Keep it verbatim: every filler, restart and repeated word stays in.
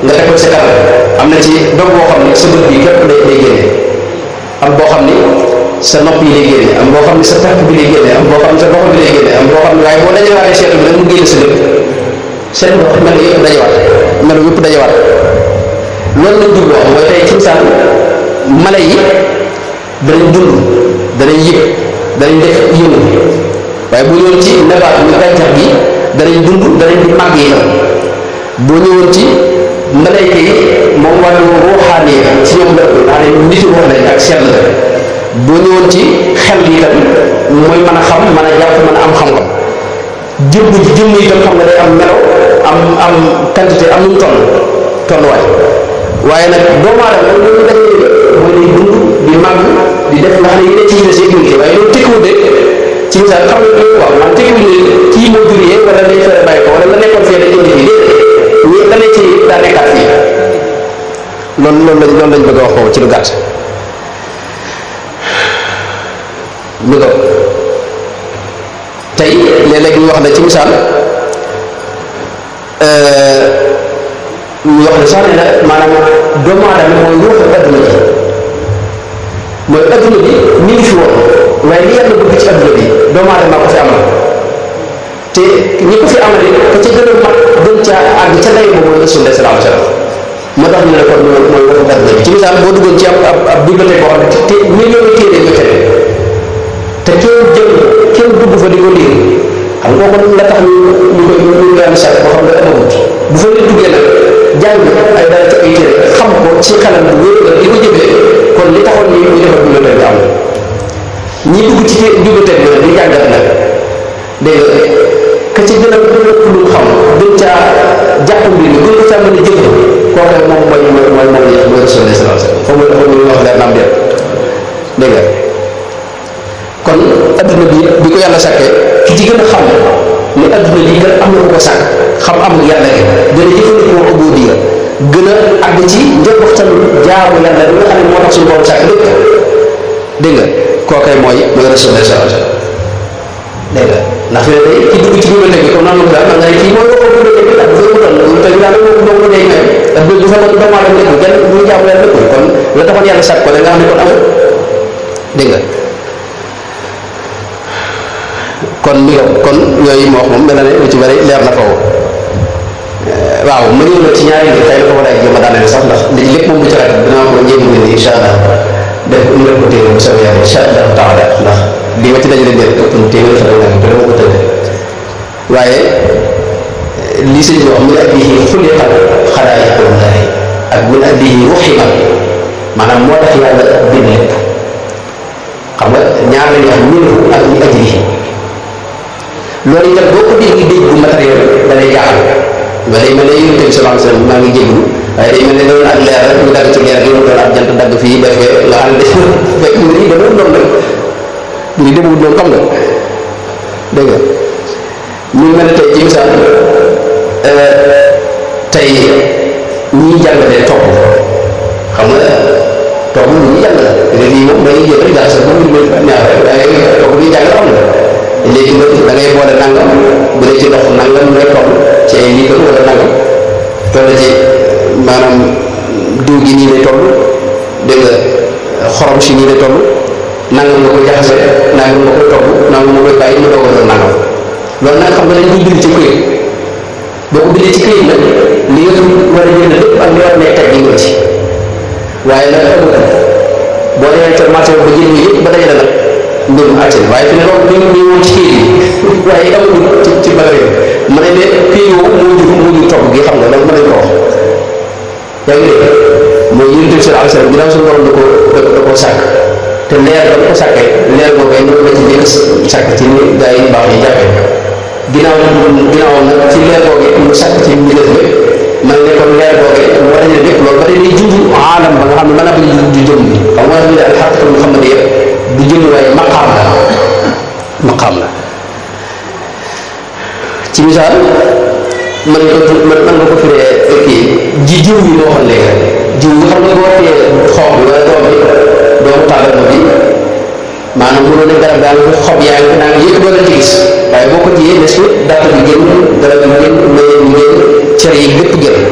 nga teg ko sa kanam am na ci dog boo xam ne sa bët bi képp day day génne am boo xam ni sa nopp yi lay génne am boo xam ne sa tànk bi lay génne am boo xam ne sa loxo bi lay génne am boo xam ne waaye boo dajewaatee seetu bi nag mu génne sa lépp seet nga mel yëpp dajewaat mel yëpp dajewaat loolu lañ jubloo mooy tey ci misaal mala yi danañ dund danañ yëg danañ def yëngu waaye bu ñëwoon ci nabaat muy gàncax gi danañ dund danañ di màgg yi tam boo ñëwoon ci malayka yi moom wàllu ruuxaani ci ñoom la maanaam nit wax lañ ak sell la boo ñëwoon ci xel yi tam mooy mën a xam mën a jàpp mën a am xam-xam jëmm ji jëmm yi tam xam nga day am melo am am quantité am nu mu toll tolluwaay waaye nag doomu aadama loolu dañuy mooy day dund di màgg di def nga xam ne yi ne ci des yëpp ñu waaye loolu tekkiwul de ci misaal xam nga waaw man tekkiwul ne kii moo jur yee wala day fere bàyyi ko wala la nekkoon fee dañ ko indi fii ñi la ne ci daa nekkaat fii loolu loolu lañ loolu lañ bëgg a wax foofu ci lu gàtt mi ko tey léeg-léeg ñu wax ne ci misaal ñu wax ne sax ne la maanaam doomu aadama mooy ruuxu adduna ji mooy adduna bi mi ngi fi woon waaye li yàlla bëgg ci adduna bi doomu aadama ko fi amal te ñi ko fi amale ka ca gën a mag gën caa àgg ca lay boobu mooy Rasulullah sallallahu alayhi wa sallam moo tax ñu ne kon mooy mooy ruuxu adduna bi ci misaal boo duggoon ci ab ab ab bibliothèque boo xam ne te millions yi téere ñu tere te kenn jël kenn dugg fa di ko lire xam nga kon la tax ñu ñu koy ñu koy am sax boo xam ne amamut bu fa nit duggee nag jàng ay dara ci ay téere xam ko ci xelam bu wér di ko jëfee kon li taxoon ñu ñu defar bibliothèque bi am ñi dugg ci bibliothèque bi di jàngat nag dégg nga ka ci gën a gën a lu xam gën caa jàpp mbir mi gën ko caa mën a jëfe kooku moom mooy mooy mooy moom la mooy Rasulullah sallallahu alayhi wasallam foofu la ñu wax leer na am déet dégg nga kon adduna bi bi ko yàlla sàkkee ki ci gën a xam ni adduna lii gën am na ko ko sàkk xam am yàlla gi gën a jëfandikoo ubudiyya gën a àgg ci njëkkoxtalu jaamu yàlla bi nga xam ne moo tax suñu borom sàkk lépp dégg nga kookay mooy mooy Rasulullah sallallahu alayhi wasallam dégg nga ndax fi ne day ki dugg ci bibliothèque bi comme noonu la ko daal nga kii mooy waxoo bibliothèque bi ak bu fa doon bibliothèque bi daal moo ko moo day ñëw ak bu fa doon doomu aadama nekkul kenn muy jaamu yàlla nekkul kon la taxoon yàlla sàkk ko da nga xam ne kon amul dégg nga kon li nga kon yooyu moo wax moom mel na ne lu ci bari leer na foofu waaw ma ñëw nag ci ñaari mbir tey la ko war a jéem a daaneel sax ndax li lépp moom bu ci rafet dinaa ko jéem a bind incha allah def ko indil ko téere bu soobee yàlla incha allah taala ndax li ma ci dajale dér ëpp na téeméer fa nag te dama ko tëdd waaye lii sëñ bi wax min ajlihi xuliqa xalaa'iqullaahi ak min ajlihi ruhima maanaam moo tax yàlla bind lépp xam nga ñaar lañuy wax minhu ak min ajlihi loolu itam boo ko dégg dégg bu matériel da lay jaaxal ba day mel ne yonent bi sallallahu alayhi wasallam maa ngi jéglu waaye day mel ne doon ak leer rek ñu dagg ci leer gi mu doon ab jant dagg fii def nga xam ne dañ fekk mbir yi demeewul noonu nag mbir yi demewul noonu xam nga dégg nga ñu mel ne tey ci misaal tey ñiy jàngalee topp xam nga topp ñu ñuy jàng la léegi moom da ngay jël rek jaxase ba mu neex rek waaye topp ñuy jàng xam nga léegi nga da ngay boole nangam bu dee ci ndox nangam ngay toll ci ay litre wala nangam toll ci maanaam diw gi nii lay toll dégg nga xorom si nii lay toll nangam nga koy jaxase nangam nga koy togg nangam nga koy bàyyi mu doog a doon nangam loolu nag xam nga dañ koy bind ci këyit boo ko bindee ci këyit nag li nga war a jënd lépp ak li war a nekk teg nga ci waaye nag amul boo demee ca marché ba jënd yëpp ba dajale nag mbirum àtte waaye fi ne loolu ñu ngi woon ci këyit yi waaye amul ci ci bagage ma ne ne këyit woo moo jur moo jur togg gi xam nga loolu mën nañ ko wax yaa ngi dégg mooy yonent bi sallallahu alayhi wasallam ginnaaw suñu borom da ko da ko sàkk te leer ba ko sàkkee leer boobu ay ñoom la ci njëkk sàkk ci ni gaa yi baax yi jàppee ginnaaw ginnaaw nag ci leer boobu mu sàkk ci mbindeef bi man ne kon leer boobu mu war a jël lépp loolu ba tey day junj aalam ba nga xam ne mën a bëgg du jëm bi xam nga ñu ne alxaqiqatul muhammadiyya du jëm waaye maqaam la maqaam la ci misaal man nga ko man nga ko firee kii ji jiw bi moo xam léegi rek jiw bi xam nga boo tee xob bi wala doom bi doomu tàggat bi maanaam bu doon garab daa nga xob yaa ngi naan yëpp doo leen ci gis waaye boo ko jiyee ne su dàtt bi génn garab bi génn mbéy mi génn cere yi lépp génn